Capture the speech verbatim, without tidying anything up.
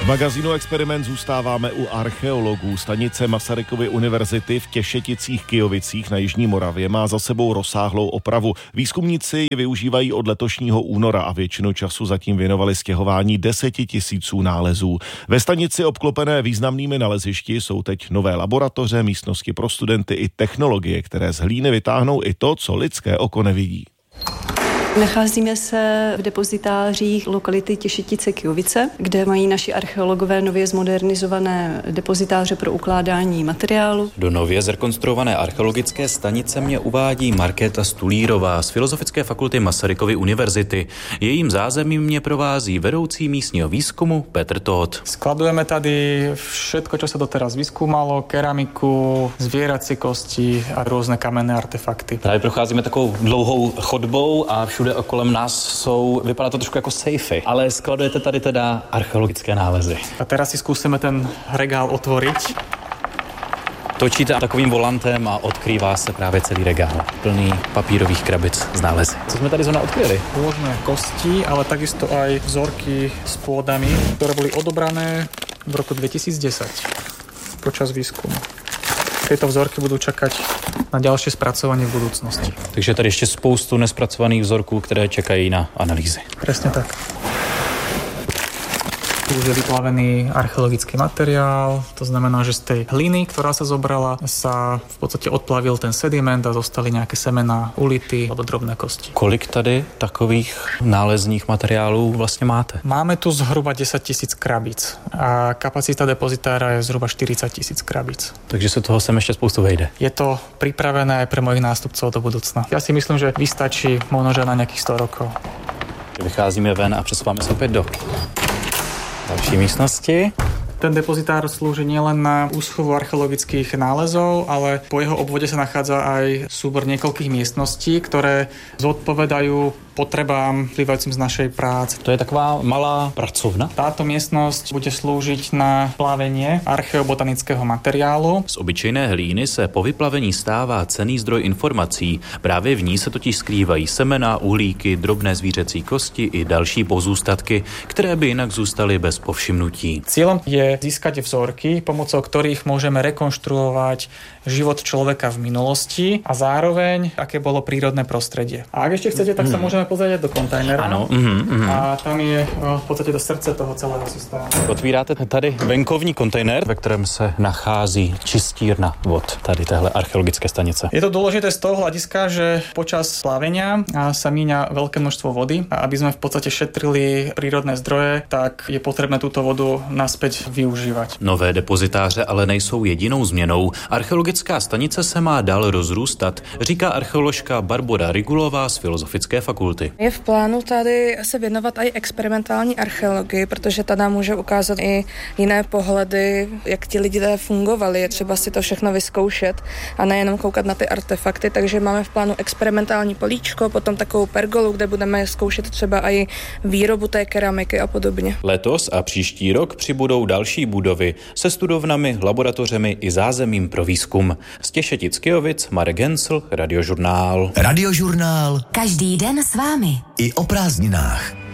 magazínu Experiment zůstáváme u archeologů. Stanice Masarykovy univerzity v Těšeticích-Kyjovicích na jižní Moravě má za sebou rozsáhlou opravu. Výzkumníci ji využívají od letošního února a většinu času zatím věnovali stěhování deseti tisíců nálezů. Ve stanici obklopené významnými nalezišti jsou teď nové laboratoře, místnosti pro studenty i technologie, které z hlíny vytáhnou i to, co lidské oko nevidí. Nacházíme se v depozitářích lokality Těšetice-Kyjovice, kde mají naši archeologové nově zmodernizované depozitáře pro ukládání materiálu. Do nově zrekonstruované archeologické stanice mě uvádí Markéta Stulírová z Filozofické fakulty Masarykovy univerzity. Jejím zázemím mě provází vedoucí místního výzkumu Petr Tóth. Skladujeme tady všetko, čo sa doteraz vyskúmalo, keramiku, zvieracie kosti a rôzne kamenné artefakty. Právě procházíme takovou dlouhou chodbou a všude okolem nás jsou, vypadá to trošku jako sejfy, ale skladujete tady teda archeologické nálezy. A teraz si skúsime ten regál otvoriť. Točíte takovým volantem a odkrývá se právě celý regál, plný papírových krabic z nálezy. Co jsme tady zrovna odkryli? Rôzne kosti, ale takisto aj vzorky s pôdami, ktoré boli odobrané v roku dvetisícdesať počas výskumu. Tieto vzorky budú čakať na ďalšie spracovanie v budúcnosti. Takže tady ještě spoustu nespracovaných vzorků, které čekají na analýzy. Presne tak. Tu už je vyplavený archeologický materiál, to znamená, že z tej hliny, ktorá sa zobrala, sa v podstate odplavil ten sediment a zostali nejaké semená, ulity alebo drobné kosti. Kolik tady takových nálezních materiálů vlastně máte? Máme tu zhruba desať tisíc krabíc a kapacita depozitára je zhruba štyridsať tisíc krabíc. Takže se toho sem ještě spoustu vejde. Je to pripravené aj pre mojich nástupcov do budúcna. Ja si myslím, že vystačí možno na nejakých sto rokov. Vycházíme ven a přesouváme se opět do další místnosti. Ten depozitár slúži nielen na úschovu archeologických nálezov, ale po jeho obvode sa nachádza aj súbor niekoľkých miestností, ktoré zodpovedajú potrebám plývajúcim z našej práce. To je taková malá pracovna. Táto miestnosť bude slúžiť na plavenie archeobotanického materiálu. Z obyčejné hlíny se po vyplavení stává cenný zdroj informací. Právě v ní se totiž skrývají semena, uhlíky, drobné zvířecí kosti i další pozůstatky, které by jinak zůstaly bez povšimnutí. Cieľom je získať vzorky, pomocou ktorých môžeme rekonštruovať život človeka v minulosti a zároveň, aké bolo prírodné prostredie. A ak ešte chcete, tak sa môžeme pozrieť do kontajnera. Ano. Mm-hmm. A tam je v podstate to srdce toho celého systému. Otvíráte tady venkovní kontejner, ve kterém se nachází čistírna vod tady téhle archeologické stanice. Je to dôležité z toho hľadiska, že počas plávenia sa míňa veľké množstvo vody a aby sme v podstate šetrili prírodné zdroje, tak je potrebné túto vodu naspäť využívať. Nové depozitáře ale nejsou jedinou změnou. Archeologická stanice se má dál rozrůstat, říká archeoložka Barbora Rigulová z Filozofické fakulty. Je v plánu tady se věnovat i experimentální archeologii, protože ta nám může ukázat i jiné pohledy, jak ti lidé fungovali. Je třeba si to všechno vyzkoušet a nejenom koukat na ty artefakty, takže máme v plánu experimentální políčko, potom takovou pergolu, kde budeme zkoušet třeba i výrobu té keramiky a podobně. Letos a příští rok přibudou další budovy se studovnami, laboratořemi i zázemím pro výzkum. Z Těšetic-Kyjovic Marek Hensl, Radiožurnál. Radiožurnál. Každý den s vámi. I o prázdninách.